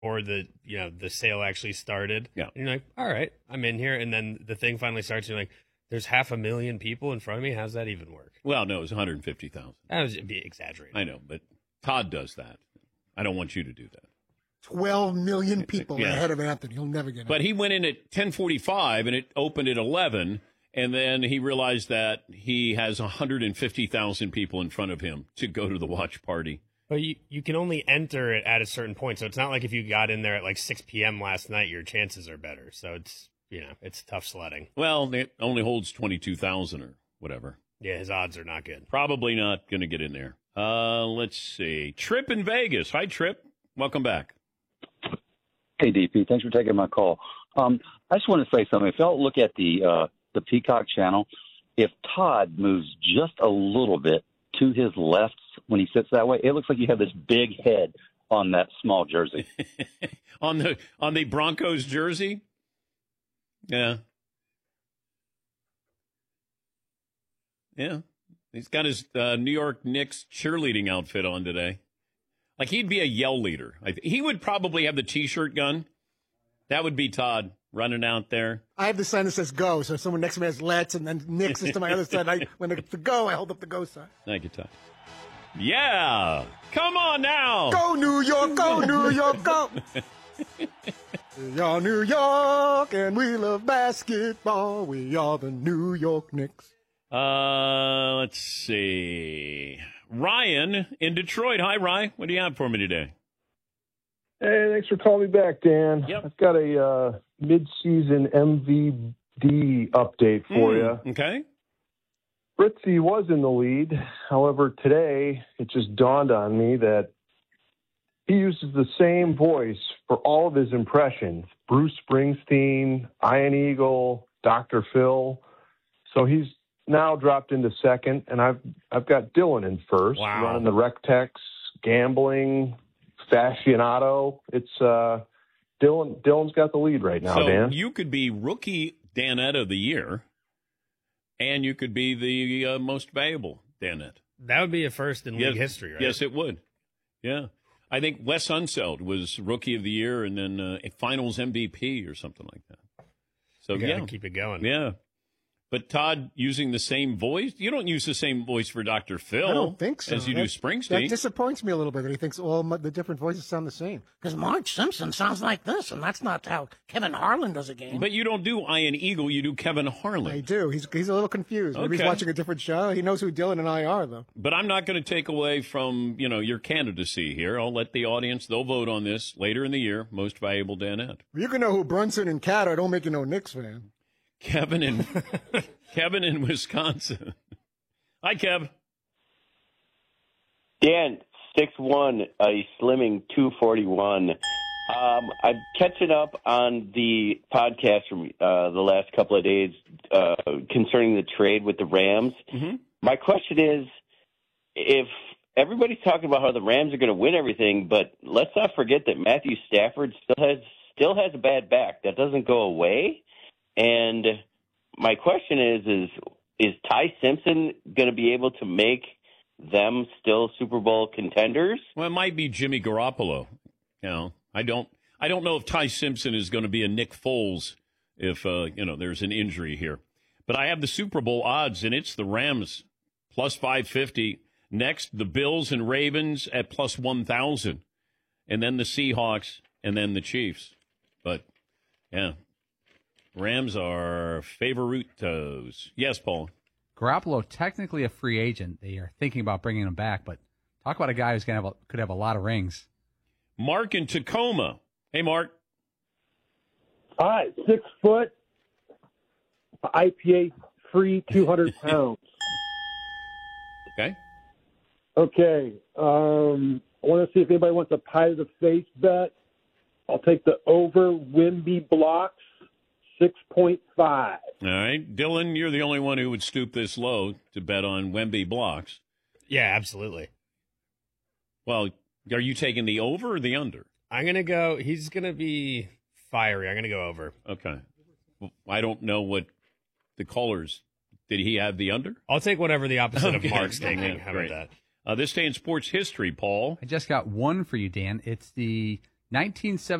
or the sale actually started. Yeah. And you're like, all right, I'm in here. And then the thing finally starts. And you're like, there's 500,000 people in front of me. How's that even work? Well, no, it was 150,000. That was be exaggerated. I know, but Todd does that. I don't want you to do that. 12 million people ahead of Anthony. He'll never get it. But he went in at 10:45, and it opened at 11, and then he realized that he has 150,000 people in front of him to go to the watch party. But you can only enter it at a certain point. So it's not like if you got in there at like 6 p.m. last night, your chances are better. So it's tough sledding. Well, it only holds 22,000 or whatever. Yeah, his odds are not good. Probably not going to get in there. Let's see. Trip in Vegas. Hi, Trip. Welcome back. Hey, DP. Thanks for taking my call. I just want to say something. If y'all look at the Peacock channel, if Todd moves just a little bit to his left when he sits that way, it looks like you have this big head on that small jersey. on the Broncos jersey? Yeah. Yeah. He's got his New York Knicks cheerleading outfit on today. Like, he'd be a yell leader. He would probably have the T-shirt gun. That would be Todd running out there. I have the sign that says go, so someone next to me has let's, and then Nick's is to my other side. When it's the go, I hold up the go sign. Thank you, Todd. Yeah. Come on now. Go, New York, go, New York, go. We are New York, and we love basketball. We are the New York Knicks. Let's see. Ryan in Detroit. Hi, Ryan. What do you have for me today? Hey, thanks for calling me back, Dan. Yep. I've got a mid-season MVD update for you. Okay. Fritzy was in the lead. However, today it just dawned on me that he uses the same voice for all of his impressions. Bruce Springsteen, Ian Eagle, Dr. Phil. So he's now dropped into second, and I've got Dylan in first, running the Rectex, gambling, Fascianato. It's Dylan's got the lead right now, so Dan. You could be rookie Danette of the year, and you could be the most valuable Danette. That would be a first in league history, right? Yes, it would. Yeah. I think Wes Unseld was rookie of the year and then a finals MVP or something like that. So, you gotta keep it going. Yeah. But Todd using the same voice? You don't use the same voice for Dr. Phil. I don't think so. As you do Springsteen. That disappoints me a little bit that he thinks all the different voices sound the same. Because Marge Simpson sounds like this, and that's not how Kevin Harlan does a game. But you don't do Ian Eagle, you do Kevin Harlan. I do. He's a little confused. Maybe he's watching a different show. He knows who Dylan and I are, though. But I'm not going to take away from, your candidacy here. I'll let the audience, they'll vote on this later in the year, most valuable Danette. You can know who Brunson and Cat are. Don't make you no Knicks fan. Kevin in Wisconsin. Hi, Kev. Dan, 6'1", he's slimming 241. I'm catching up on the podcast from the last couple of days concerning the trade with the Rams. Mm-hmm. My question is, if everybody's talking about how the Rams are going to win everything, but let's not forget that Matthew Stafford still has a bad back. That doesn't go away. And my question is Ty Simpson going to be able to make them still Super Bowl contenders? Well, it might be Jimmy Garoppolo. I don't know if Ty Simpson is going to be a Nick Foles if there's an injury here. But I have the Super Bowl odds, and it's the Rams plus 550. Next, the Bills and Ravens at plus 1,000, and then the Seahawks, and then the Chiefs. But yeah. Rams are favoritos. Yes, Paul. Garoppolo, technically a free agent. They are thinking about bringing him back, but talk about a guy who's could have a lot of rings. Mark in Tacoma. Hey, Mark. Hi, 6 foot, IPA free, 200 pounds. Okay. Okay. I want to see if anybody wants a pie to the face bet. I'll take the over Wimby blocks. 6.5. All right. Dylan, you're the only one who would stoop this low to bet on Wemby blocks. Yeah, absolutely. Well, are you taking the over or the under? I'm going to go, he's going to be fiery. I'm going to go over. Okay. Well, I don't know what the callers, did he have the under? I'll take whatever the opposite of Mark's taking. Yeah, How about that? This day in sports history, Paul. I just got one for you, Dan. It's the 1970.